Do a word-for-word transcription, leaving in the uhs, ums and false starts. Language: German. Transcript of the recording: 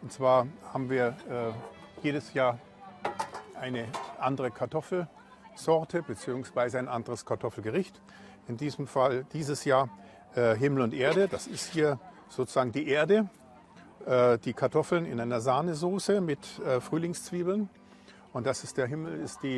Und zwar haben wir äh, jedes Jahr eine andere Kartoffelsorte bzw. ein anderes Kartoffelgericht. In diesem Fall dieses Jahr äh, Himmel und Erde. Das ist hier sozusagen die Erde, äh, die Kartoffeln in einer Sahnesoße mit äh, Frühlingszwiebeln. Und das ist der Himmel, ist die